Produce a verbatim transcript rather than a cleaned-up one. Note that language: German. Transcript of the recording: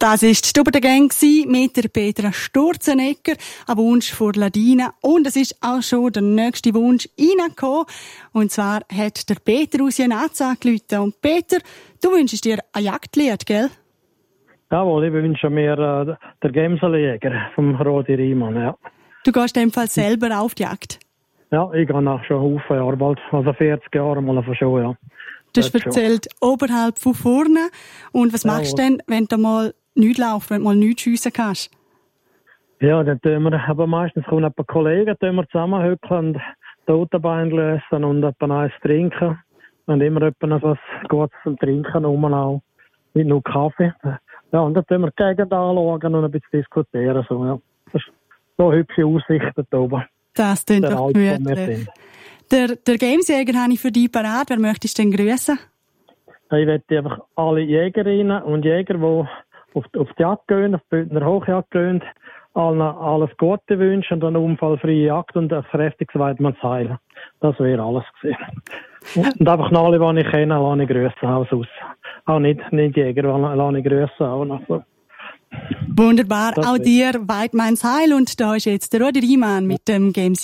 Das war die Stube der Gang mit der Petra Sturzenegger, ein Wunsch von Ladina. Und es ist auch schon der nächste Wunsch reingekommen. Und zwar hat der Peter aus Jenaz angerufen. Und Peter, du wünschst dir ein Jagdlied, gell? Jawohl, ich wünsche mir äh, der Gemseljäger vom Rodi Riemann, ja. Du gehst in dem Fall selber auf die Jagd? Ja, ich gehe nach schon Haufen Jahre bald, also vierzig Jahre mal von schon, ja. Du hast erzählt, oberhalb von vorne. Und was machst du denn, wenn du mal nichts laufst, wenn du mal nichts schiessen kannst? Ja, dann tun wir, aber meistens kommen ein paar Kollegen, tun wir zusammenhöckeln und Totenbein lösen und etwa eins trinken. Und immer etwa was Gutes zum Trinken rumlaufen. Nicht nur Kaffee. Ja, und dann tun wir die Gegend anschauen und ein bisschen diskutieren. So, ja. Das ist so hübsche Aussichten da oben. Das klingt doch gemütlich. Der, der Gamesjäger habe ich für dich parat. Wer möchtest du denn grüßen? Ich möchte einfach alle Jägerinnen und Jäger, die auf, auf die Jagd gehen, auf die Bündner Hochjagd gehen, allen alles Gute wünschen und eine unfallfreie Jagd und ein kräftiges Weidmannsheil. Das wäre alles gewesen. Und, und einfach alle, die ich kenne, lasse ich grüssen, aus. Auch nicht, nicht Jäger, lasse ich grüssen. Auch noch so. Wunderbar. Das auch dir Weidmannsheil. Und da ist jetzt der Rodi Riemann mit dem Games.